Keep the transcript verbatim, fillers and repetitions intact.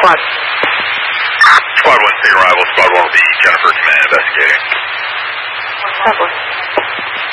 squad. Squad one, taking arrival. Squad one will be Jennifer Command investigating. Subway.